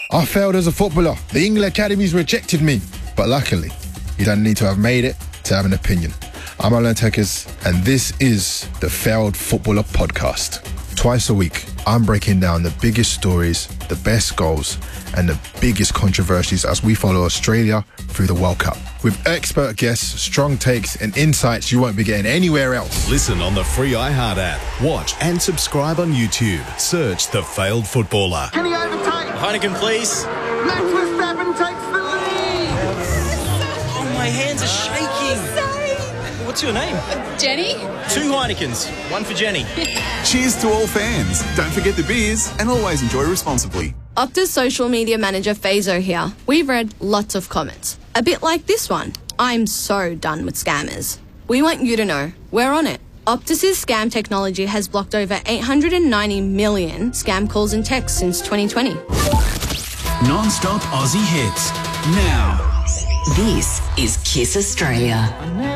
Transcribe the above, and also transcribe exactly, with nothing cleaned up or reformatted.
I failed as a footballer. The England academies rejected me. But luckily, you don't need to have made it to have an opinion. I'm Alan Tekers, and this is the Failed Footballer Podcast. Twice a week, I'm breaking down the biggest stories, the best goals, and the biggest controversies as we follow Australia through the World Cup. With expert guests, strong takes, and insights you won't be getting anywhere else. Listen on the free iHeart app. Watch and subscribe on YouTube. Search The Failed Footballer. Can he overtake? Heineken, please. Max Verstappen takes the lead. Oh, my hands are shaking. What's your name? Jenny? Two Heinekens. One for Jenny. Cheers to all fans. Don't forget the beers and always enjoy responsibly. Optus social media manager Fazo here. We've read lots of comments. A bit like this one. I'm so done with scammers. We want you to know we're on it. Optus's scam technology has blocked over eight hundred ninety million scam calls and texts since twenty twenty. Non-stop Aussie hits. Now. This is Kiss Australia.